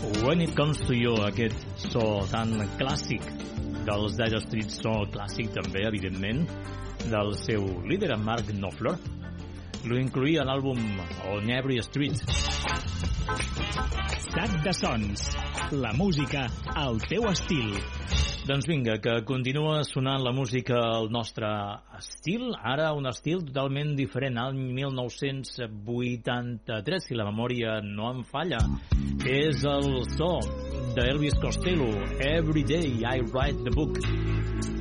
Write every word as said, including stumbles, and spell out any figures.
When It Comes to You, aquest so tan clàssic dels Dire Straits, so clàssic també, evidentment, del seu líder, en Mark Knopfler. Lo incluïa a l'àlbum On Every Street. Sac de sons, la música al teu estil. Doncs vinga, que continua sonant la música al nostre estil, ara un estil totalment diferent, any mil nou-cents vuitanta-tres, si la memòria no em falla. És el so d'Elvis Costello, Every Day I Write the Book.